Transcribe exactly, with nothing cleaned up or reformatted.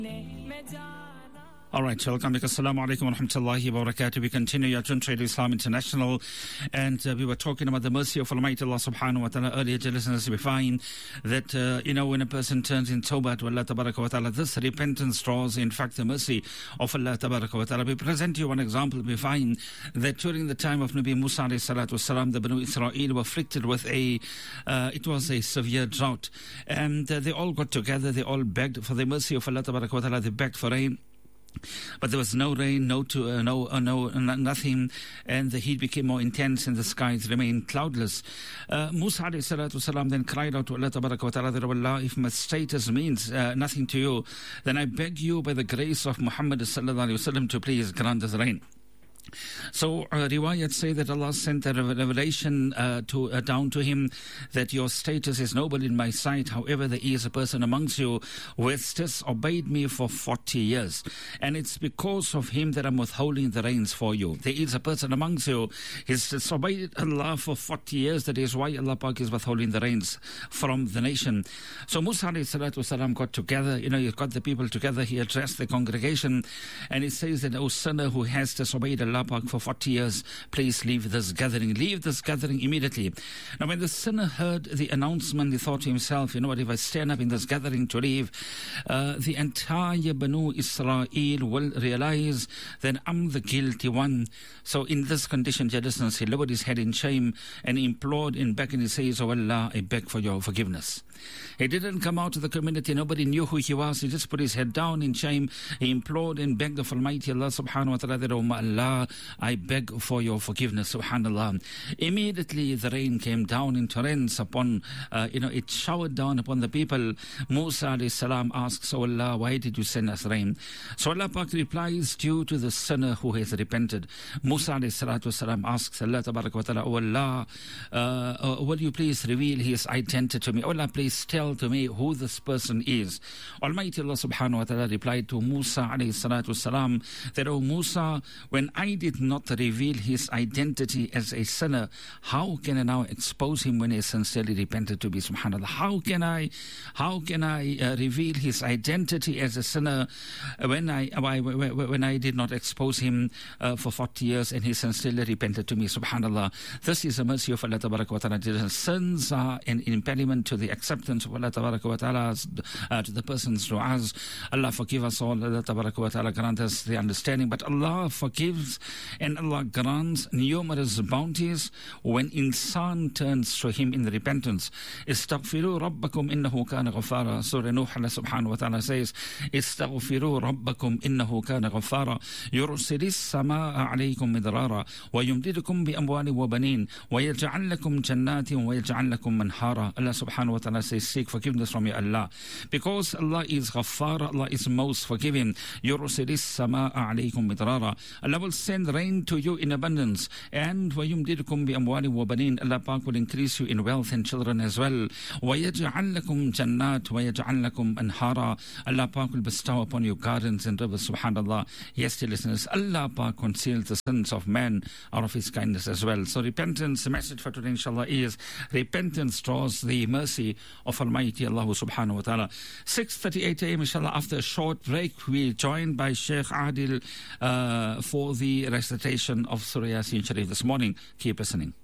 All right, welcome. Assalamu alaikum wa rahmatullahi wa barakatuh. We continue your Jun Trade Islam International, and uh, we were talking about the mercy of Almighty Allah subhanahu wa ta'ala earlier. Listeners, we find that, uh, you know, when a person turns in tawbah to Allah tabaraka wa ta'ala, this repentance draws, in fact, the mercy of Allah tabaraka wa ta'ala. We present you one example. We find that during the time of Nabi Musa alayhi salatu wasalam, the Banu Israel were afflicted with a, uh, it was a severe drought. And uh, they all got together, they all begged for the mercy of Allah tabaraka wa ta'ala, they begged for rain. But there was no rain, no to, uh, no, uh, no, uh, nothing, and the heat became more intense, and the skies remained cloudless. Uh, Musa alayhi salatu wasalam then cried out to Allah tabaraka wa ta'ala that, Allah, if my status means uh, nothing to you, then I beg you by the grace of Muhammad sallallahu alayhi wasallam to please grant us rain. So uh, riwayat say that Allah sent a revelation uh, to uh, down to him that your status is noble in my sight. However, there is a person amongst you who has disobeyed me for forty years, and it's because of him that I'm withholding the rains for you. There is a person amongst you who has disobeyed Allah for forty years. That is why Allah Pak is withholding the rains from the nation. So Musa alayhi salatu wasalam got together, you know, he got the people together, he addressed the congregation, and he says that, O sinner who has disobeyed Allah Pak for forty years, please leave this gathering. Leave this gathering immediately. Now, when the sinner heard the announcement, he thought to himself, you know what, if I stand up in this gathering to leave, uh, the entire Banu Israel will realize that I'm the guilty one. So in this condition, dear listeners, he lowered his head in shame and implored in back, and he says, Oh Allah, I beg for your forgiveness. He didn't come out to the community. Nobody knew who he was. He just put his head down in shame. He implored and begged of Almighty Allah subhanahu wa ta'ala that, Oh Allah, I beg for your forgiveness, subhanallah. Immediately the rain came down in torrents upon, uh, you know, it showered down upon the people. Musa alayhi salam asks, Oh Allah, why did you send us rain? So Allah Pak replies, due to the sinner who has repented. Musa alayhi salatu wasalam asks Allah tabaraka wa ta'ala, Oh Allah, uh, uh, will you please reveal his identity to me? Oh Allah, please tell to me who this person is. Almighty Allah subhanahu wa ta'ala replied to Musa alayhi salatu wasalam that, Oh Musa, when I did not reveal his identity as a sinner, how can I now expose him when he sincerely repented to be? Subhanallah. How can I, how can I uh, reveal his identity as a sinner when I, when I did not expose him uh, for forty years and he sincerely repented to me? Subhanallah. This is a mercy of Allah tabaraka wa ta'ala. Sins are an impediment to the acceptance of Allah tabaraka wa ta'ala, uh, to the person's du'as. Allah forgive us all. Allah tabaraka wa ta'ala grant us the understanding. But Allah forgives and Allah grants numerous bounties when insan turns to him in repentance. Istaghfiru rabbakum innahu kana ghaffara. Surah Nuh, Allah subhanahu wa ta'ala says, Istaghfiru rabbakum innahu kana ghaffara. Yursilis sama'a alaykum midrara. Wa yumdidukum bi amwali wa banin. Wa yaj'al lakum jannatin wa yaj'al lakum manhara. Allah subhanahu wa ta'ala says, seek forgiveness from your Allah. Because Allah is ghaffar, Allah is most forgiving. Yursilis sama'a alaykum midrara. Allah will send rain to you in abundance, and وَيُمْدِدُكُمْ بِأَمْوَالٍ وَبَنِينَ, Allah Pak will increase you in wealth and children as well. وَيَجْعَلْ لَكُمْ جَنَّاتٍ وَيَجْعَلْ لَكُمْ أَنْهَارًا, Allah Pak will bestow upon you gardens and rivers. Subhanallah. Yes, dear listeners, Allah Pak conceals the sins of man out of his kindness as well. So repentance, the message for today inshallah is, repentance draws the mercy of Almighty Allah subhanahu wa ta'ala. six thirty-eight a m inshallah. After a short break, we're joined by Sheikh Adil uh, for the recitation of Surah Yasin Sharif this morning. Keep listening.